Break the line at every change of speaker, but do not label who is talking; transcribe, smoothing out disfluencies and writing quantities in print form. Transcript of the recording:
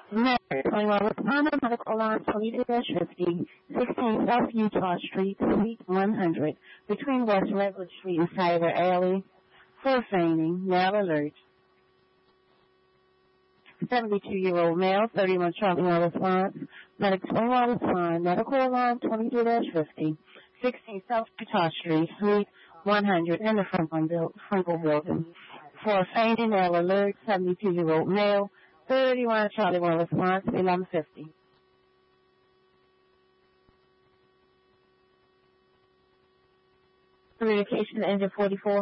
Next, 21 Wisconsin Medical Line 22-50, 16 South Utah Street, Suite 100, between West Redwood Street and Cider Alley. For fainting, now alert. 72-year-old male, 31 Charlie response. Medic 21 is fine. Medical Line 22-50, 16 South Utah Street, Suite 100, in the Frankel building. For fainting, now alert. 72-year-old male, 31 Charlie response, 1150. Communication engine 44.